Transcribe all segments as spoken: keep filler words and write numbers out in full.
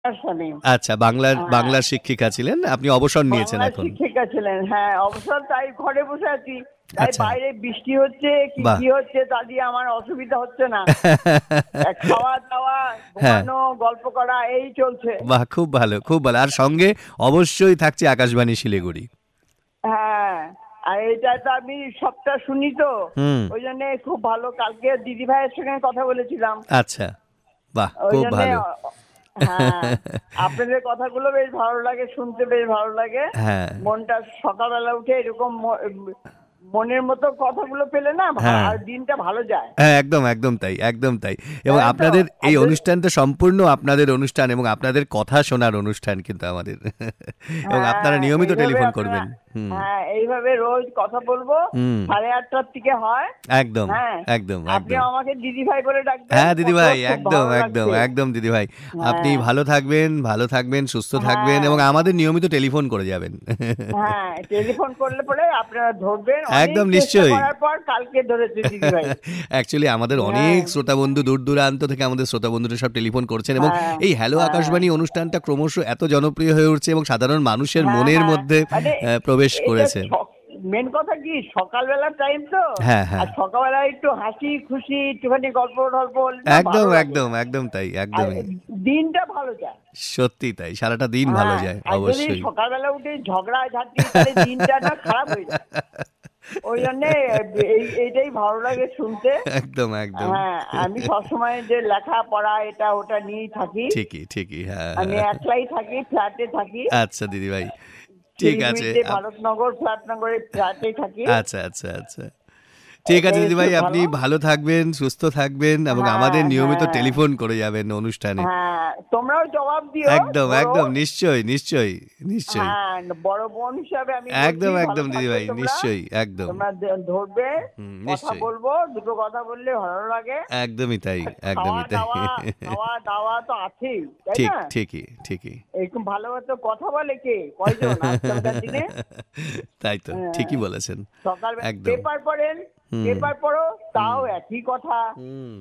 স্বামী। আচ্ছা, বাংলার হ্যাঁ, বাংলার শিক্ষিকা ছিলেন, আপনি অবসর নিয়েছেন বাংলার এখন। শিক্ষিকা ছিলেন। হ্যাঁ, অবসর, তাই ঘরে বসে আছি। তাই আচ্ছা, বাইরে বৃষ্টি হচ্ছে কি বাহ! কি হচ্ছে তা দিয়ে আমার অসুবিধা হচ্ছে না। আহ, খাওয়া দাওয়া, হ্যাঁ, ঘুমানো, গল্প করা এই চলছে। বাহ! খুব ভালো, খুব ভালো। আর সঙ্গে অবশ্যই থাকছে আকাশবাণী শিলিগুড়ি। হ্যাঁ, আর এটা তো আমি সবটা শুনি তো, হুম, ওই জন্য খুব ভালো। কালকে দিদি ভাইয়ের সঙ্গে কথা বলেছিলাম, আচ্ছা, বাহ! ওই খুব জন্যে। ভালো। হ্যাঁ, আপনাদের কথাগুলো বেশ ভালো লাগে, শুনতে বেশ ভালো লাগে। হ্যাঁ, মনটা সকালবেলা উঠে এরকম ম- মনের মতো কথাগুলো পেলে না, ভা- হ্যাঁ। আর দিনটা ভালো যায়। হ্যাঁ, একদম, একদম তাই, একদম তাই। এবং তাই তো। আপনাদের আর এই যদি, অনুষ্ঠানটা সম্পূর্ণ আপনাদের অনুষ্ঠান এবং আপনাদের কথা শোনার অনুষ্ঠান কিন্তু আমাদের। এবং আপনারা হ্যাঁ, নিয়মিত এইভাবে টেলিফোন আপনারা, করবেন। হুম, হ্যাঁ এইভাবে রোজ কথা বলবো। হুম, সাড়ে আটটার থেকে হয়। একদম, হ্যাঁ, একদম, আপনি একদম। আমাকে দিদি ভাই বলে ডাকবেন, হ্যাঁ কত দিদিভাই, খুব একদম, ভালো একদম, লাগছে। একদম দিদিভাই। আপনি হ্যাঁ, ভালো থাকবেন, ভালো থাকবেন, সুস্থ থাকবেন হ্যাঁ, এবং আমাদের নিয়মিত টেলিফোন করে যাবেন। হ্যাঁ, টেলিফোন করলে পরে আপনারা ধরবেন। অনেক একদম চেষ্টা নিশ্চয়ই। করার পর কালকে ধরেছে দিদি ভাই। অ্যাকচুয়ালি আমাদের হ্যাঁ, অনেক শ্রোতা বন্ধু দূর দূরান্ত থেকে আমাদের শ্রোতা বন্ধুরা সব টেলিফোন করছেন এবং হ্যাঁ, এই হ্যালো হ্যাঁ, আকাশবাণী অনুষ্ঠানটা ক্রমশ এত জনপ্রিয় হয়ে উঠছে এবং সাধারণ মানুষের হ্যাঁ, মনের হ্যাঁ, মধ্যে মানে আহ, প্রবেশ এটা করেছে। মেন কথা কি, সকালবেলার টাইম তো। হ্যাঁ, আর হ্যাঁ, সকালবেলা একটু হাসি খুশি, একটুখানি গল্প টল্প হলে না একদম, ভালো লাগে। একদম, একদম তাই, আর একদমই। দিনটা ভালো যায়। সত্যি তাই, সারাটা দিন ভালো হ্যাঁ, যায় আর যদি অবশ্যই। সকালবেলা উঠে ঝগড়া ঝাঁটি তাহলে দিনটা না খারাপ হয়ে যায়। ওই জন্যে এই এইটাই ভালো লাগে শুনতে। একদম, একদম। হ্যাঁ, আমি সবসময় যে লেখা পড়া এটা ওটা নিয়েই থাকি। ঠিকই, ঠিকই। হ্যাঁ, আমি হ্যাঁ। একলাই থাকি, ফ্ল্যাটে থাকি। আচ্ছা দিদিভাই। ঠিক আছে। শিলিগুড়িতে আপ ভারতনগর ফ্ল্যাট নগরে ফ্ল্যাটে থাকি। আচ্ছা, আচ্ছা, আচ্ছা। ঠিক আছে এটাই হচ্ছে দিদিভাই, আপনি ভালো। ভালো থাকবেন, সুস্থ থাকবেন এবং হ্যাঁ, আমাদের নিয়মিত হ্যাঁ, টেলিফোন করে যাবেন অনুষ্ঠানে। হ্যাঁ, তোমরাও জবাব দিও। একদম, ধরো। একদম, নিশ্চয়ই, নিশ্চয়ই, নিশ্চয়ই। হ্যাঁ, বড় বোন হিসাবে আমি বলছি, একদম, ভালো একদম থাকবে দিদিভাই, তোমরা। নিশ্চয়ই, একদম। তোমরা দে- ধরবে, হুম, কথা নিশ্চয়ই। বলবো, দুটো কথা বললে ভালো লাগে। একদমই তাই, খাওয়া একদমই তাই। দাওয়া, খাওয়া দাওয়া তো আছেই, তাই ঠিক, না? ঠিকই, ঠিকই। এরকম ভালো মতো কথা বলে কে, কয়জন আজকালকার দিনে? তাই তো, হ্যাঁ, ঠিকই বলেছেন। সকাল একদম। পেপার পড়েন, হুম, পেপার পড়ো, হুম, তাও একই কথা। হুম।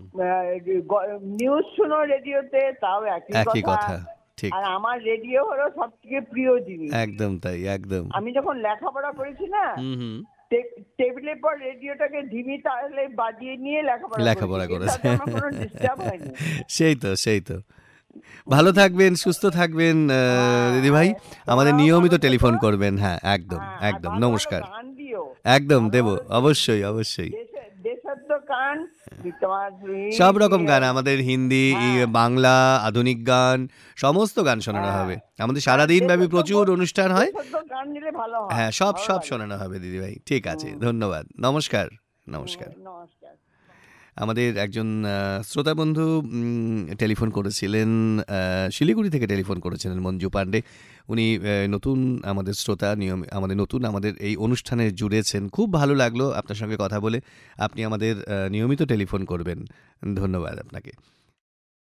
নিউজ শুনো রেডিওতে, তাও একই একই কথা। কথা। ঠিক। আর আমার রেডিও হলো সব থেকে প্রিয় জিনিস। একদম তাই, একদম। আমি যখন লেখাপড়া করেছি না, হুম, হুম। টে- টেবিলের পর রেডিওটাকে ধিমি তাহলে বাজিয়ে নিয়ে লেখাপড়া করেছি, লেখাপড়া এর করেছে। সাথে আমার কোনো ডিস্টার্ব হয়নি। সেই তো, সেই তো। ভালো থাকবেন, সুস্থ থাকবেন আ হ্যাঁ, আর দিদিভাই। আমাদের তোমরাও নিয়মিত ভালো থেকো। টেলিফোন করবেন। হ্যাঁ, একদম, হ্যাঁ, আর একদম। ভালো ভালো নমস্কার। গান দিও। একদম ভালো দেব। ভালো অবশ্যই, অবশ্যই। দেশে দেশাত্ম গান, তোমার সব ই- রকম গান ই- আমাদের হিন্দি, ই হ্যাঁ, বাংলা, আধুনিক গান সমস্ত গান শোনানো হ্যাঁ, হবে। আমাদের হ্যাঁ, সারাদিনব্যাপী দেশাত্ম প্রচুর গ- অনুষ্ঠান হয়। দেশাত্ম গান দিলে ভালো হয়, হ্যাঁ, সব, ভালো সব লাগে। শোনানো হবে দিদিভাই। ঠিক আছে। হুম, ধন্যবাদ। নমস্কার, হুম, নমস্কার। নমস্কার। আমাদের একজন আ শ্রোতা বন্ধু উম টেলিফোন করেছিলেন, আ শিলিগুড়ি থেকে টেলিফোন করেছিলেন মঞ্জু পান্ডে। উনি অ্যা নতুন আমাদের শ্রোতা, নিয়ম আমাদের নতুন আমাদের এই অনুষ্ঠানে জুড়েছেন। খুব ভালো লাগলো আপনার সঙ্গে কথা বলে। আপনি আমাদের আ নিয়মিত টেলিফোন করবেন। ধন্যবাদ আপনাকে।